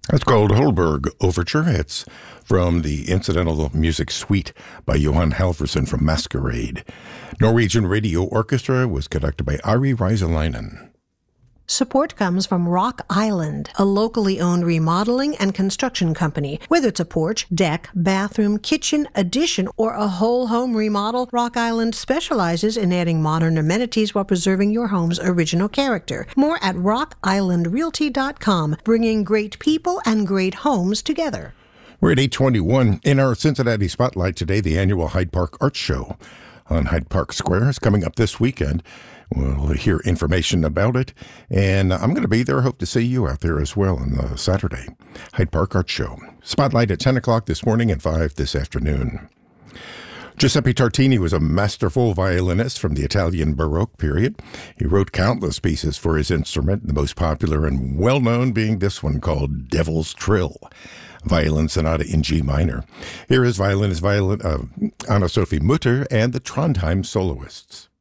That's called Holberg Overture. It's from the Incidental Music Suite by Johan Halvorsen from Masquerade. Norwegian Radio Orchestra was conducted by Ari Räisäläinen. Support comes from Rock Island, a locally owned remodeling and construction company. Whether it's a porch, deck, bathroom, kitchen, addition, or a whole home remodel, Rock Island specializes in adding modern amenities while preserving your home's original character. More at rockislandrealty.com, bringing great people and great homes together. We're at 8:21. In our Cincinnati Spotlight today, the annual Hyde Park Art Show on Hyde Park Square is coming up this weekend. We'll hear information about it, and I'm going to be there. Hope to see you out there as well on the Saturday Hyde Park Art Show. Spotlight at 10 o'clock this morning and 5 this afternoon. Giuseppe Tartini was a masterful violinist from the Italian Baroque period. He wrote countless pieces for his instrument, the most popular and well-known being this one called Devil's Trill, Violin Sonata in G minor. Here is violinist Anna Sophie Mutter and the Trondheim Soloists.